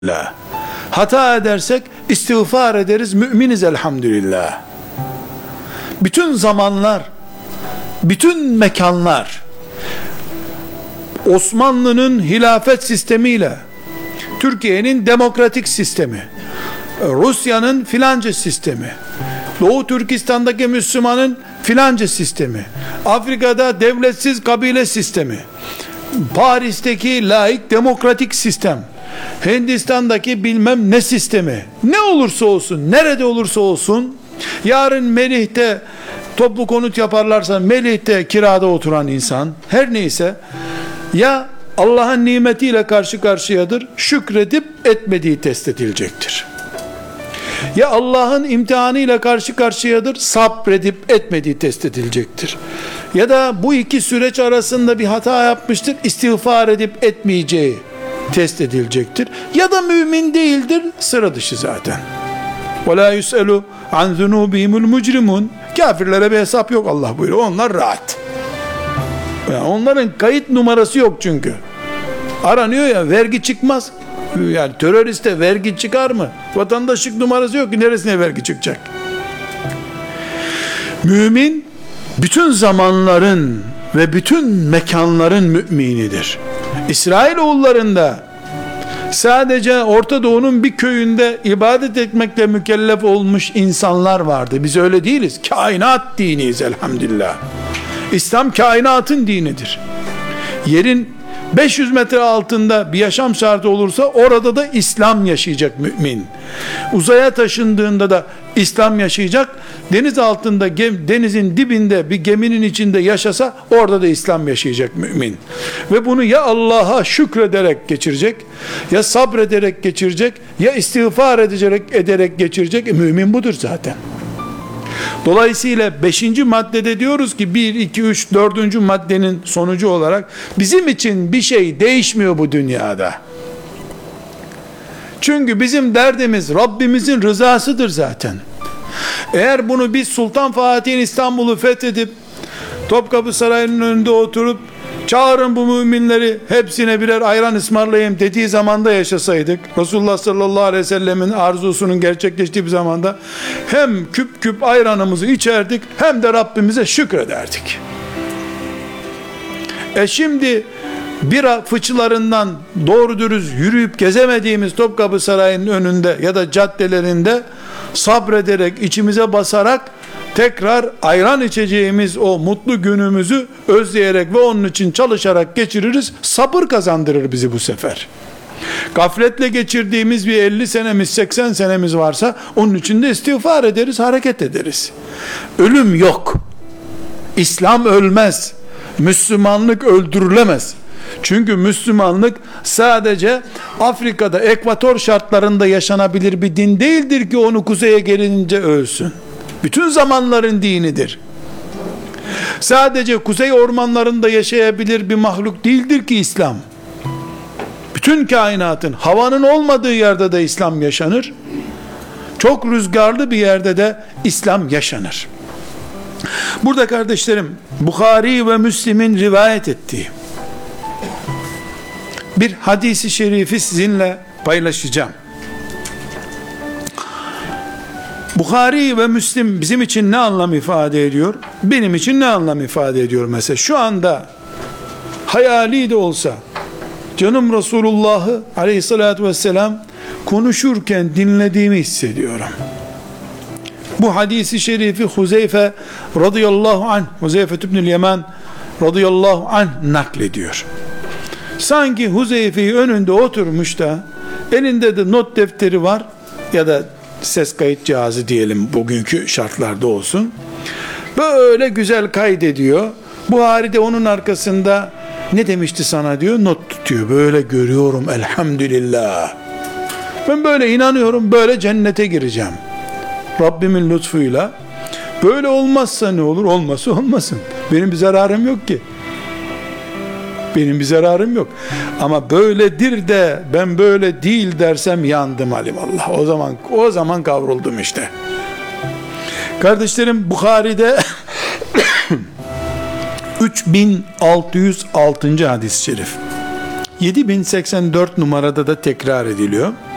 Hata edersek istiğfar ederiz, müminiz elhamdülillah. Bütün zamanlar, bütün mekanlar, Osmanlı'nın hilafet sistemiyle, Türkiye'nin demokratik sistemi, Rusya'nın filanca sistemi, Doğu Türkistan'daki Müslümanın filanca sistemi, Afrika'da devletsiz kabile sistemi, Paris'teki laik demokratik sistem, Hindistan'daki bilmem ne sistemi, ne olursa olsun, nerede olursa olsun, yarın Melih'te toplu konut yaparlarsa Melih'te kirada oturan insan, her neyse, ya Allah'ın nimetiyle karşı karşıyadır, şükredip etmediği test edilecektir. Ya Allah'ın imtihanıyla karşı karşıyadır, sabredip etmediği test edilecektir. Ya da bu iki süreç arasında bir hata yapmıştır, istiğfar edip etmeyeceği test edilecektir. Ya da mümin değildir, sıra dışı zaten. وَلَا يُسْأَلُوا عَنْ ذُنُوبِهِمُ الْمُجْرِمُونَ. Kafirlere bir hesap yok Allah buyuruyor. Onlar rahat. Yani onların kayıt numarası yok çünkü. Aranıyor ya, vergi çıkmaz. Yani teröriste vergi çıkar mı? Vatandaşlık numarası yok ki, neresine vergi çıkacak? Mümin, bütün zamanların ve bütün mekanların müminidir. İsrailoğullarında sadece Orta Doğu'nun bir köyünde ibadet etmekle mükellef olmuş insanlar vardı. Biz öyle değiliz. Kainat diniyiz elhamdülillah. İslam kainatın dinidir. Yerin 500 metre altında bir yaşam şartı olursa orada da İslam yaşayacak mümin. Uzaya taşındığında da İslam yaşayacak. Deniz altında, denizin dibinde bir geminin içinde yaşasa orada da İslam yaşayacak mümin. Ve bunu ya Allah'a şükrederek geçirecek, ya sabrederek geçirecek, ya istiğfar ederek geçirecek. Mümin budur zaten. Dolayısıyla 5. maddede diyoruz ki 1, 2, 3, 4. maddenin sonucu olarak bizim için bir şey değişmiyor bu dünyada. Çünkü bizim derdimiz Rabbimizin rızasıdır zaten. Eğer bunu biz Sultan Fatih'in İstanbul'u fethedip Topkapı Sarayı'nın önünde oturup çağırın bu müminleri hepsine birer ayran ısmarlayayım dediği zamanda yaşasaydık, Resulullah sallallahu aleyhi ve sellemin arzusunun gerçekleştiği bir zamanda hem küp küp ayranımızı içerdik hem de Rabbimize şükrederdik. Şimdi bira fıçılarından doğru dürüst yürüyüp gezemediğimiz Topkapı Sarayı'nın önünde ya da caddelerinde sabrederek, içimize basarak tekrar ayran içeceğimiz o mutlu günümüzü özleyerek ve onun için çalışarak geçiririz. Sabır kazandırır bizi bu sefer. Gafletle geçirdiğimiz bir 50 senemiz, 80 senemiz varsa onun için de istiğfar ederiz, hareket ederiz. Ölüm yok. İslam ölmez. Müslümanlık öldürülemez. Çünkü Müslümanlık sadece Afrika'da ekvator şartlarında yaşanabilir bir din değildir ki onu kuzeye gelince ölsün. Bütün zamanların dinidir. Sadece kuzey ormanlarında yaşayabilir bir mahluk değildir ki İslam. Bütün kainatın, havanın olmadığı yerde de İslam yaşanır. Çok rüzgarlı bir yerde de İslam yaşanır. Burada kardeşlerim, Bukhari ve Müslim'in rivayet ettiği bir hadisi şerifi sizinle paylaşacağım. Bukhari ve Müslim bizim için ne anlam ifade ediyor? Benim için ne anlam ifade ediyor mesela? Şu anda hayali de olsa canım Resulullah'ı aleyhissalatü vesselam konuşurken dinlediğimi hissediyorum. Bu hadisi şerifi Huzeyfe radıyallahu anh, Huzeyfe ibnül Yemen radıyallahu anh naklediyor. Sanki Huzeyfe'yi önünde oturmuş da elinde de not defteri var ya da ses kayıt cihazı diyelim, bugünkü şartlarda olsun. Böyle güzel kaydediyor. Buhari de onun arkasında ne demişti sana diyor, not tutuyor. Böyle görüyorum elhamdülillah. Ben böyle inanıyorum, böyle cennete gireceğim. Rabbimin lütfuyla. Böyle olmazsa ne olur? Olması olmasın. Benim bir zararım yok ki. Benim bir zararım yok. Ama böyledir de ben böyle değil dersem yandım alimallah. O zaman kavruldum işte. Kardeşlerim, Bukhari'de 3606. hadis-i şerif. 7084 numarada da tekrar ediliyor.